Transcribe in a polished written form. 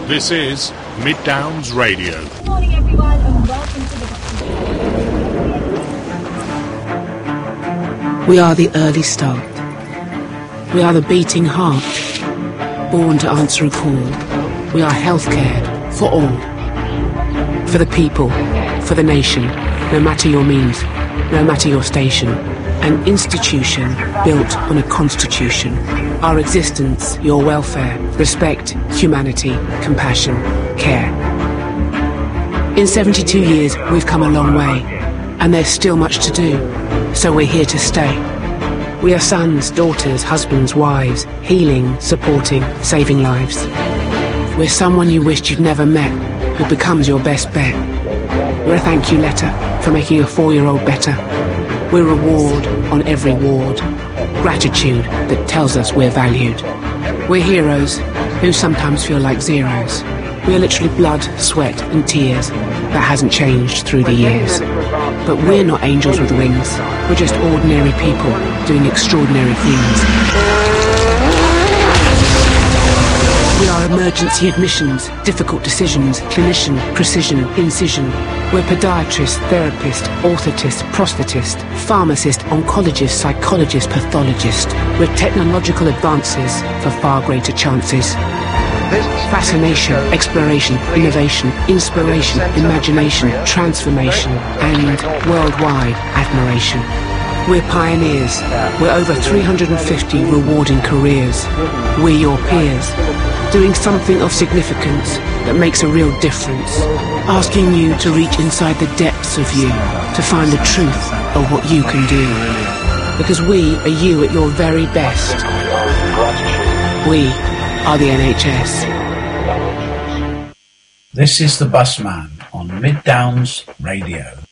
This is Mid Downs Radio. Good morning, everyone, and welcome to the We are the early start. We are the beating heart, born to answer a call. We are healthcare for all. For the people, for the nation, no matter your means, no matter your station. An institution built on a constitution. Our existence, your welfare, respect, humanity, compassion, care. In 72 years, we've come a long way, and there's still much to do, so we're here to stay. We are sons, daughters, husbands, wives, healing, supporting, saving lives. We're someone you wished you'd never met, who becomes your best bet. We're a thank you letter for making a 4-year-old better. We're reward on every ward. Gratitude that tells us we're valued. We're heroes who sometimes feel like zeros. We're literally blood, sweat and tears. That hasn't changed through the years. But we're not angels with wings. We're just ordinary people doing extraordinary things. We are emergency admissions, difficult decisions, clinician, precision, incision. We're podiatrist, therapist, orthotist, prosthetist, pharmacist, oncologist, psychologist, pathologist. We're technological advances for far greater chances. Fascination, exploration, innovation, inspiration, imagination, transformation, and worldwide admiration. We're pioneers. We're over 350 rewarding careers. We're your peers, doing something of significance that makes a real difference, asking you to reach inside the depths of you to find the truth of what you can do. Because we are you at your very best. We are the NHS. This is the Busman on Mid Downs Radio.